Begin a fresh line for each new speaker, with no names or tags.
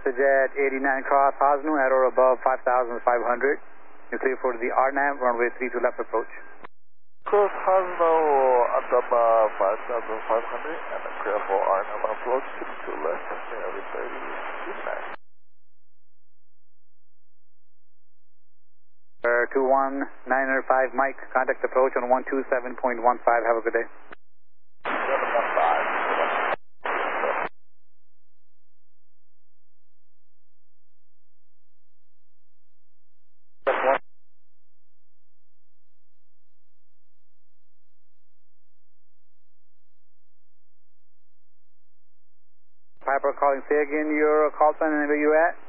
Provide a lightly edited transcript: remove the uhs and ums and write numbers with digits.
message at 89 cross Hasnu at or above 5,500. You're clear for the RNAV, runway 32 left approach.
Cross Hasnu at above 5,500 and clear for RNAV approach 32 left, nearly 39.
21905 Mike, contact approach on 127.15. Have a good day.
715.
Piper calling, say again your call sign and where you at?